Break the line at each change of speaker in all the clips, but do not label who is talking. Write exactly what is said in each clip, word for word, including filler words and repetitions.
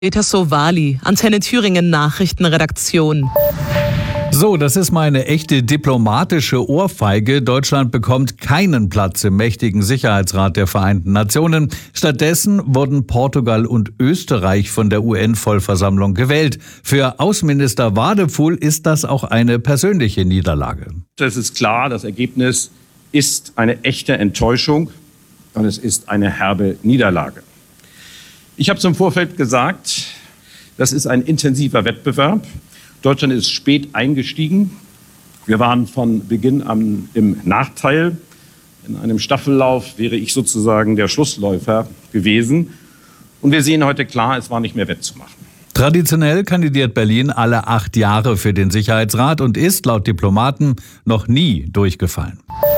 Peter Sowali, Antenne Thüringen Nachrichtenredaktion.
So, das ist mal eine echte diplomatische Ohrfeige. Deutschland bekommt keinen Platz im mächtigen Sicherheitsrat der Vereinten Nationen. Stattdessen wurden Portugal und Österreich von der U N-Vollversammlung gewählt. Für Außenminister Wadephul ist das auch eine persönliche Niederlage.
Es ist klar, das Ergebnis ist eine echte Enttäuschung und es ist eine herbe Niederlage. Ich habe zum Vorfeld gesagt, das ist ein intensiver Wettbewerb. Deutschland ist spät eingestiegen. Wir waren von Beginn an im Nachteil. In einem Staffellauf wäre ich sozusagen der Schlussläufer gewesen. Und wir sehen heute klar, es war nicht mehr wettzumachen.
Traditionell kandidiert Berlin alle acht Jahre für den Sicherheitsrat und ist laut Diplomaten noch nie durchgefallen.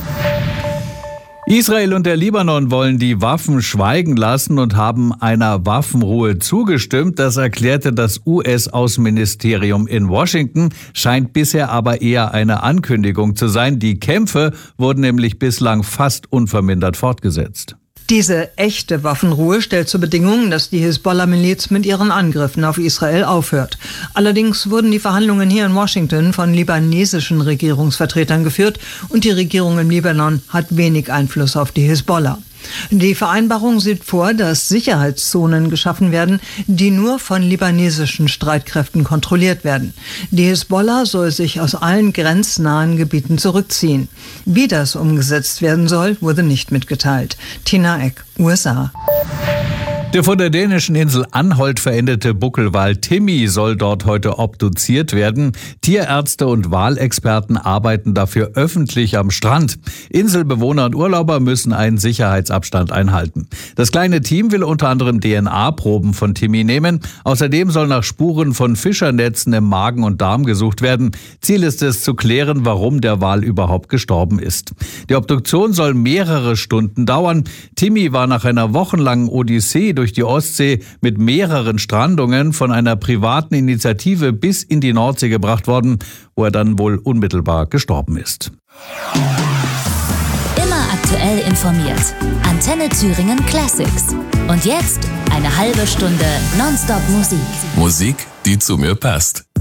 Israel und der Libanon wollen die Waffen schweigen lassen und haben einer Waffenruhe zugestimmt. Das erklärte das U S-Außenministerium in Washington, scheint bisher aber eher eine Ankündigung zu sein. Die Kämpfe wurden nämlich bislang fast unvermindert fortgesetzt.
Diese echte Waffenruhe stellt zur Bedingung, dass die Hisbollah-Miliz mit ihren Angriffen auf Israel aufhört. Allerdings wurden die Verhandlungen hier in Washington von libanesischen Regierungsvertretern geführt und die Regierung im Libanon hat wenig Einfluss auf die Hisbollah. Die Vereinbarung sieht vor, dass Sicherheitszonen geschaffen werden, die nur von libanesischen Streitkräften kontrolliert werden. Die Hisbollah soll sich aus allen grenznahen Gebieten zurückziehen. Wie das umgesetzt werden soll, wurde nicht mitgeteilt. Tina Eck, U S A.
Der von der dänischen Insel Anholt verendete Buckelwal Timmy soll dort heute obduziert werden. Tierärzte und Walexperten arbeiten dafür öffentlich am Strand. Inselbewohner und Urlauber müssen einen Sicherheitsabstand einhalten. Das kleine Team will unter anderem D N A-Proben von Timmy nehmen. Außerdem soll nach Spuren von Fischernetzen im Magen und Darm gesucht werden. Ziel ist es, zu klären, warum der Wal überhaupt gestorben ist. Die Obduktion soll mehrere Stunden dauern. Timmy war nach einer wochenlangen Odyssee durch durch die Ostsee mit mehreren Strandungen von einer privaten Initiative bis in die Nordsee gebracht worden, wo er dann wohl unmittelbar gestorben ist.
Immer aktuell informiert. Antenne Thüringen Classics. Und jetzt eine halbe Stunde Nonstop Musik.
Musik, die zu mir passt.